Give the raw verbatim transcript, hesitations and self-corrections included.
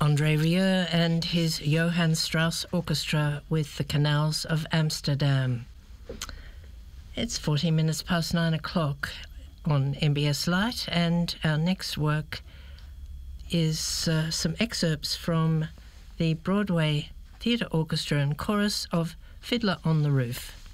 Andre Rieu and his Johann Strauss Orchestra with the Canals of Amsterdam. It's forty minutes past nine o'clock on M B S Light, and our next work is uh, some excerpts from the Broadway Theatre Orchestra and Chorus of Fiddler on the Roof.